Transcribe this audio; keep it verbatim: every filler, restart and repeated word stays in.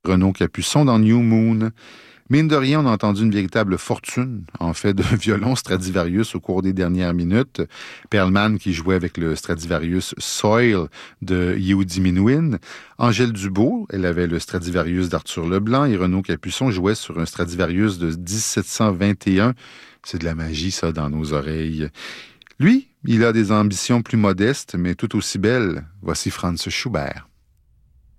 Renaud Capuçon dans New Moon. Mine de rien, on a entendu une véritable fortune, en fait, de violon Stradivarius au cours des dernières minutes. Perlman qui jouait avec le Stradivarius Soil de Yehudi Menuhin. Angèle Dubois, elle avait le Stradivarius d'Arthur Leblanc et Renaud Capuçon jouait sur un Stradivarius de dix-sept cent vingt et un. C'est de la magie, ça, dans nos oreilles. Lui, il a des ambitions plus modestes, mais tout aussi belles. Voici Franz Schubert.